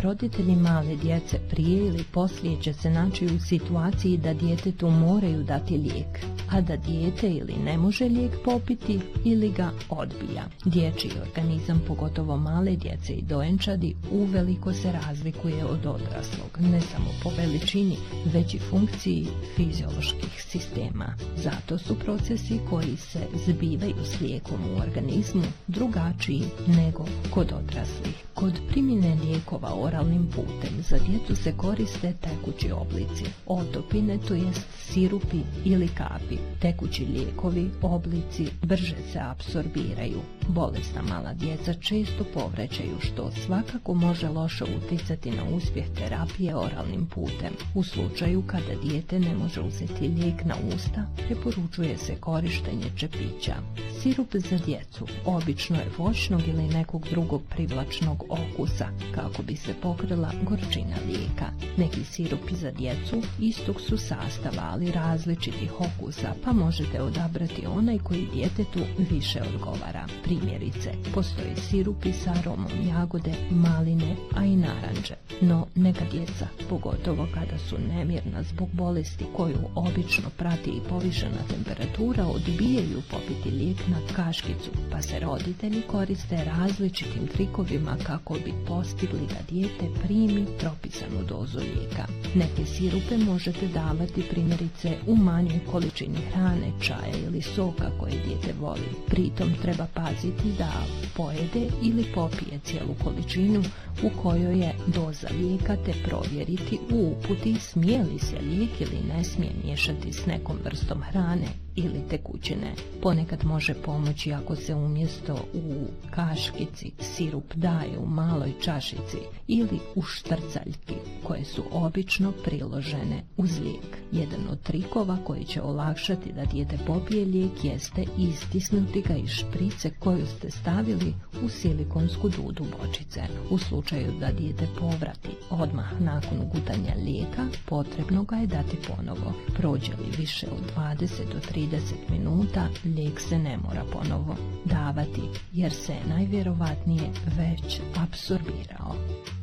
Roditelji male djece prije ili poslije će se naći u situaciji da djetetu moraju dati lijek, a da dijete ili ne može lijek popiti ili ga odbija. Dječji organizam, pogotovo male djece i dojenčadi, uveliko se razlikuje od odraslog, ne samo po veličini, već i funkciji fizioloških sistema. Zato su procesi koji se zbivaju s lijekom u organizmu drugačiji nego kod odraslih. Kod primjene lijekova oralnim putem za djecu se koriste tekući oblici, otopine, to jest sirupi ili kapi. Tekući lijekovi oblici brže se apsorbiraju. Bolesna mala djeca često povrećaju, što svakako može loše utjecati na uspjeh terapije oralnim putem. U slučaju kada dijete ne može uzeti lijek na usta, preporučuje se korištenje čepića. Sirup za djecu obično je voćnog ili nekog drugog privlačnog okusa, kako bi se pokrila gorčina lijeka. Neki sirupi za djecu istog su sastava, ali različitih okusa, pa možete odabrati onaj koji djetetu više odgovara. Primjerice, postoji sirupi sa aromom jagode, maline, a i naranče. No, neka djeca, pogotovo kada su nemirna zbog bolesti koju obično prati i povišena temperatura, odbijaju popiti lijek na kaškicu, pa se roditelji koriste različitim trikovima kako bi postigli da dijete primi propisanu dozu lijeka. Neke sirupe možete davati primjerice u manjoj količini hrane, čaja ili soka koje dijete voli. Pritom treba paziti da pojede ili popije cijelu količinu u kojoj je doza lijeka, te provjeriti u uputi smije li se lijek ili ne smije miješati s nekom vrstom hrane ili tekućine. Ponekad može pomoći ako se umjesto u kaškici sirup daje u maloj čašici ili u štrcaljki koje su obično priložene uz lijek. Jedan od trikova koji će olakšati da dijete popije lijek jeste istisnuti ga iz šprice koju ste stavili u silikonsku dudu bočice. U slučaju da dijete povrati odmah nakon gutanja lijeka, potrebno ga je dati ponovo. Prođe li više od 20 do 30 minuta, lijek se ne mora ponovo davati, jer se najvjerovatnije već apsorbirao.